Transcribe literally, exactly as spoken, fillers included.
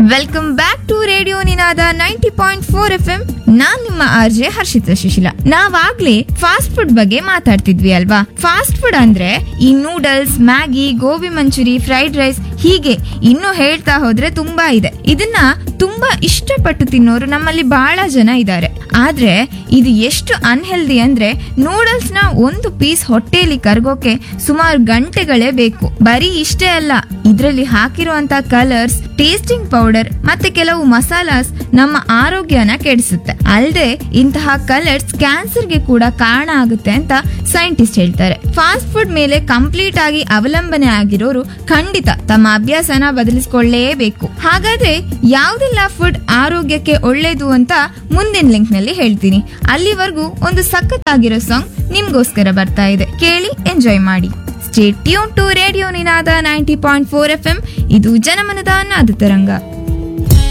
Welcome back to radio Ninada ninety point four F M. ನಾನ್ ನಿಮ್ಮ RJ Harshita Shishila. ನಾವಾಗ್ಲೇ fast food ಬಗ್ಗೆ ಮಾತಾಡ್ತಿದ್ವಿ ಅಲ್ವಾ. Fast food ಅಂದ್ರೆ ಈ noodles, Maggi, gobi manchurian, fried rice, ಹೀಗೆ ಇನ್ನು ಹೇಳ್ತಾ ಹೋದ್ರೆ ತುಂಬಾ ಇದೆ. ಇದನ್ನ ತುಂಬಾ ಇಷ್ಟಪಟ್ಟು ತಿನ್ನೋರು ನಮ್ಮಲ್ಲಿ ಬಹಳ ಜನ ಇದ್ದಾರೆ. ಆದ್ರೆ ಇದು ಎಷ್ಟು ಅನ್ಹೆಲ್ದಿ ಅಂದ್ರೆ ನೂಡಲ್ಸ್ ನ ಒಂದು ಪೀಸ್ ಹೊಟ್ಟೆಯಲ್ಲಿ ಕರ್ಗೋಕೆ ಸುಮಾರು ಗಂಟೆಗಳೇ ಬೇಕು. ಬರೀ ಇಷ್ಟೇ ಅಲ್ಲ, ಇದ್ರಲ್ಲಿ ಹಾಕಿರುವಂತ ಕಲರ್ಸ್, ಟೇಸ್ಟಿಂಗ್ ಪೌಡರ್ ಮತ್ತೆ ಕೆಲವು ಮಸಾಲಾಸ್ ನಮ್ಮ ಆರೋಗ್ಯನ ಕೆಡಿಸುತ್ತೆ. ಅಲ್ಲದೆ ಇಂತಹ ಕಲರ್ಸ್ ಕ್ಯಾನ್ಸರ್ಗೆ ಕೂಡ ಕಾರಣ ಆಗುತ್ತೆ ಅಂತ ಸೈಂಟಿಸ್ಟ್ ಹೇಳ್ತಾರೆ. ಫಾಸ್ಟ್ ಫುಡ್ ಮೇಲೆ ಕಂಪ್ಲೀಟ್ ಆಗಿ ಅವಲಂಬನೆ ಆಗಿರೋರು ಖಂಡಿತ ತಮ್ಮ ಅಭ್ಯಾಸನ ಬದಲಿಸಿಕೊಳ್ಳಲೇಬೇಕು. ಹಾಗಾದ್ರೆ ಯಾವ್ದೆಲ್ಲ ಫುಡ್ ಆರೋಗ್ಯಕ್ಕೆ ಒಳ್ಳೇದು ಅಂತ ಮುಂದಿನ ಲಿಂಕ್ ನಲ್ಲಿ ಹೇಳ್ತೀನಿ. ಅಲ್ಲಿವರೆಗೂ ಒಂದು ಸಖತ್ ಆಗಿರೋ ಸಾಂಗ್ ನಿಮ್ಗೋಸ್ಕರ ಬರ್ತಾ ಇದೆ, ಕೇಳಿ ಎಂಜಾಯ್ ಮಾಡಿ. Stay tune to radio Ninada ninety point four F M. ಇದು ಜನಮನದ ನಾದ ತರಂಗ.